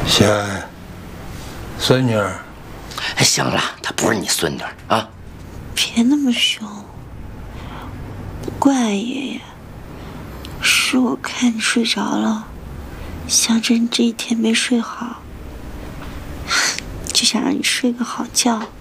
谢安，孙女儿。 行了，她不是你孙女啊。 别那么凶，不怪爷爷，是我看你睡着了，想着你这一天没睡好，就想让你睡个好觉。